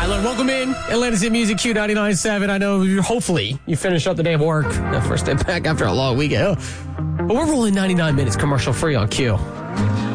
Look, welcome in. Atlanta's Hit Music Q99.7. I know hopefully you finished up the day of work. The first day back after a long weekend. But we're rolling 99 minutes commercial free on Q.